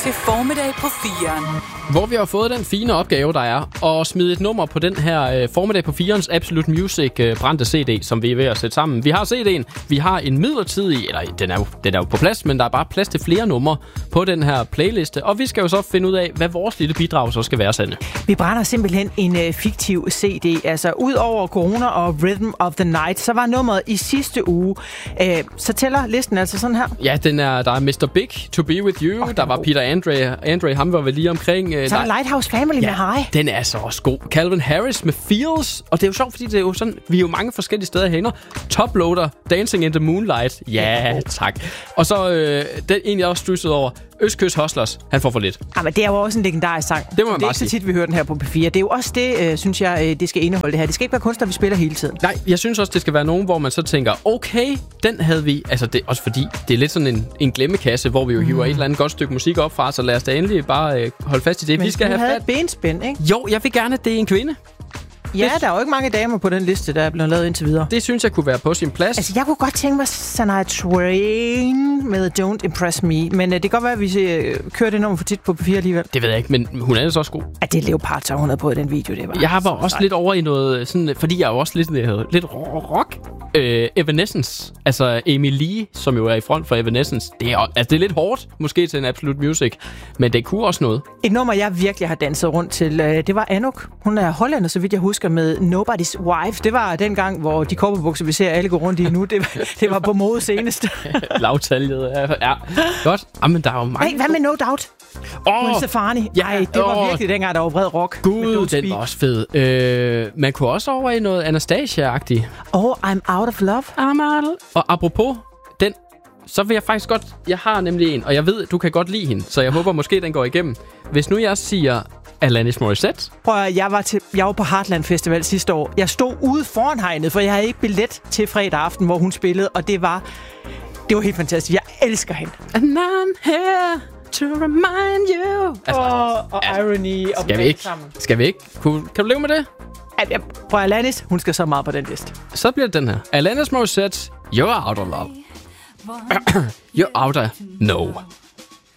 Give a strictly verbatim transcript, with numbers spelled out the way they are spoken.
til formiddag på firen. Hvor vi har fået den fine opgave, der er at smide et nummer på den her øh, formiddag på firens Absolute Music øh, brændte C D, som vi er ved at sætte sammen. Vi har C D'en, vi har en midlertidig, eller den er, jo, den er jo på plads, men der er bare plads til flere numre på den her playliste. Og vi skal jo så finde ud af, hvad vores lille bidrag så skal være, Sanne. Vi brænder simpelthen en øh, fiktiv C D. Altså, ud over Corona og Rhythm of the Night, så var nummeret i sidste uge. Øh, så tæller listen altså sådan her. Ja, den er, der er mister Big, To Be With You. Oh, der var god. Peter Andre, Andre, ham var vel lige omkring. Så er der Lighthouse Family ja, med High. Den er så også god. Calvin Harris med Feels. Og det er jo sjovt, fordi det er jo sådan, vi er jo mange forskellige steder hænger. Toploader, Dancing in the Moonlight. Ja, tak. Og så øh, den en, jeg også stussede over. Østkyst Hustlers, han får for lidt. Ja, men det er jo også en legendarisk sang. Det må man det er bare ikke så sige. tit, vi hører den her på P fire. Det er jo også det, øh, synes jeg, øh, det skal indeholde det her. Det skal ikke være kunstner, vi spiller hele tiden. Nej, jeg synes også, det skal være nogen, hvor man så tænker, okay, den havde vi... Altså, det også fordi, det er lidt sådan en, en glemmekasse, hvor vi jo mm. hiver et eller andet godt stykke musik op fra, så lad os da endelig bare øh, holde fast i det. Men vi skal du have havde fat... et benspænd, ikke? Jo, jeg vil gerne, at det er en kvinde. Ja, der er jo ikke mange damer på den liste, der er blevet lavet indtil videre. Det synes jeg kunne være på sin plads. Altså, jeg kunne godt tænke mig Shania Twain med Don't Impress Me, men uh, det kan godt være, at vi uh, kører det nummer for tit på P fire alligevel. Det ved jeg ikke, men hun er så også god. At det er Leopard, så hun havde på i den video, det var. Jeg var også sejt. Lidt over i noget, sådan, fordi jeg er jo også lidt, lidt rock. Øh, Evanescence, altså Amy Lee, som jo er i front for Evanescence. Det er, altså, det er lidt hårdt, måske til en Absolute Music, men det kunne også noget. Et nummer, jeg virkelig har danset rundt til, øh, det var Anouk. Hun er hollænder, så vidt jeg husker, med Nobody's Wife. Det var den gang, hvor de kopperbukser, vi ser alle gå rundt i nu, det var, det var på mode senest. Lavtaljet, ja. Godt. Jamen, der er jo mange... Hey, hvad med No Doubt? Åh! Oh, Stefani. Ja, Ej, det var åh. virkelig dengang, der var bred rock. Gud, den var også fed. Øh, man kunne også over i noget Anastasia-agtigt. Oh, I'm Out of Love. I'm out. Og apropos den, så vil jeg faktisk godt... Jeg har nemlig en, og jeg ved, du kan godt lide hende, så jeg håber måske, den går igennem. Hvis nu jeg siger Alanis Morissette. Prøv at, jeg var, til, jeg var på Heartland Festival sidste år. Jeg stod ude foran hegnet, for jeg havde ikke billet til fredag aften, hvor hun spillede, og det var, det var helt fantastisk. Jeg elsker hende. And I'm here to remind you. Altså, oh, og altså, irony og skal vi ikke? Skal vi ikke? Kan, kan du leve med det? Jeg, prøv at Alanis, hun skal så meget på den liste. Så bliver det den her. Alanis Morissette, You're Out of Love. You're Out of No.